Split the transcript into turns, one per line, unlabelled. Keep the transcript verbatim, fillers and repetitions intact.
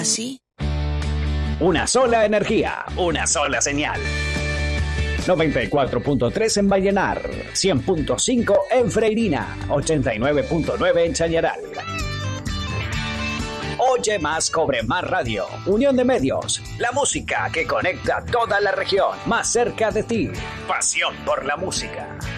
¿Así?
Una sola energía, una sola señal. noventa y cuatro punto tres en Vallenar, cien punto cinco en Freirina, ochenta y nueve punto nueve en Chañaral. Oye más, cobre más radio. Unión de Medios, la música que conecta toda la región, más cerca de ti. Pasión por la música.